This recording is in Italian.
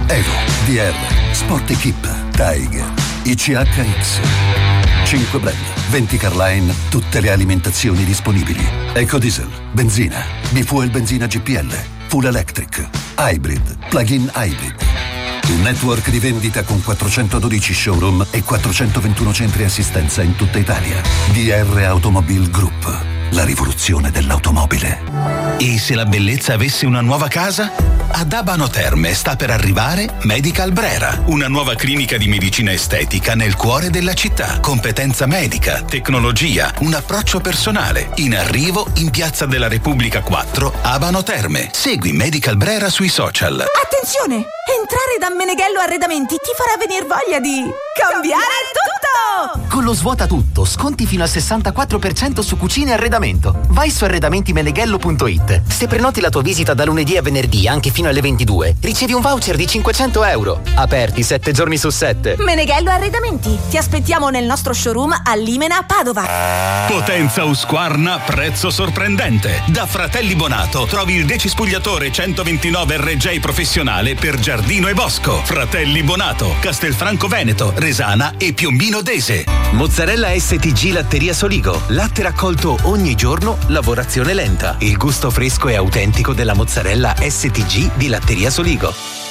Evo, DR, Sport Equip, Tiger, ICHX. 5 brand, 20 Carline, tutte le alimentazioni disponibili. Ecodiesel, benzina, B-Fuel benzina GPL, Full Electric, Hybrid, Plug-in Hybrid. Un network di vendita con 412 showroom e 421 centri assistenza in tutta Italia. DR Automobile Group, la rivoluzione dell'automobile. E se la bellezza avesse una nuova casa? Ad Abano Terme sta per arrivare Medical Brera, una nuova clinica di medicina estetica nel cuore della città. Competenza medica, tecnologia, un approccio personale. In arrivo in Piazza della Repubblica 4, Abano Terme. Segui Medical Brera sui social. Attenzione! Entrare da Meneghello Arredamenti ti farà venir voglia di cambiare tutto! Con lo svuota tutto, sconti fino al 64% su cucine e arredamento. Vai su arredamentimeneghello.it. Se prenoti la tua visita da lunedì a venerdì anche fino alle 22, ricevi un voucher di 500 euro. Aperti 7 giorni su 7. Meneghello Arredamenti. Ti aspettiamo nel nostro showroom a Limena, Padova. Potenza Husqvarna, prezzo sorprendente. Da Fratelli Bonato trovi il decispugliatore 129 RJ professionale per giardino e bosco. Fratelli Bonato, Castelfranco Veneto, Resana e Piombino Dese. Mozzarella STG Latteria Soligo. Latte raccolto ogni giorno, lavorazione lenta. Il gusto fresco e autentico della mozzarella STG di Latteria Soligo.